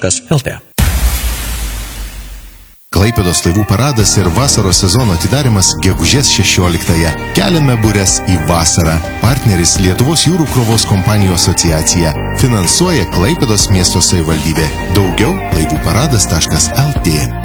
laivuparadas.lt. Klaipėdos laivų paradas ir vasaros sezono atidarimas gegužės 16-ąją. Keliame bures į vasarą. Partneris Lietuvos jūrų krovos kompanijų asociacija. Finansuoja Klaipėdos miesto savivaldybė. Daugiau laivuparadas.lt.